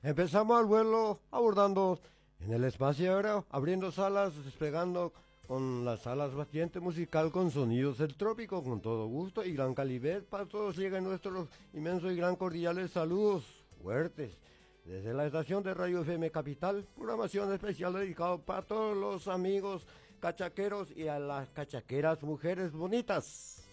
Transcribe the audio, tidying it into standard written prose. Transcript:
Empezamos el vuelo abordando en el espacio aéreo, abriendo salas, despegando con las salas batiente musical con sonidos del trópico, con todo gusto y gran calidad. Para todos llegan nuestros inmensos y gran cordiales saludos fuertes. Desde la estación de Radio FM Capital, programación especial dedicada para todos los amigos cachaqueros y a las cachaqueras mujeres bonitas.